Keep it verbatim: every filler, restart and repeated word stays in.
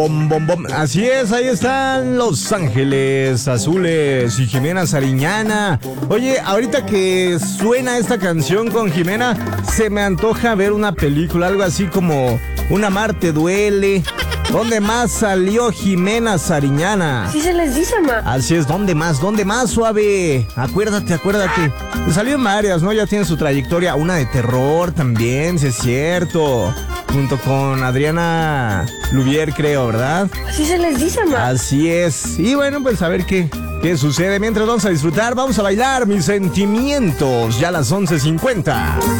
bom, bom, bom. Así es, ahí están Los Ángeles Azules y Jimena Sariñana. Oye, ahorita que suena esta canción con Jimena, se me antoja ver una película, algo así como Un amar te duele. ¿Dónde más salió Jimena Sariñana? Sí se les dice, ma. Así es, ¿dónde más? ¿Dónde más, suave? Acuérdate, acuérdate. Salió en varias, ¿no? Ya tiene su trayectoria. Una de terror también, si es cierto. Junto con Adriana Lubier, creo, ¿verdad? Así se les dice, ma. Así es. Y bueno, pues a ver qué, qué sucede. Mientras vamos a disfrutar, vamos a bailar Mis Sentimientos. Ya a las once cincuenta.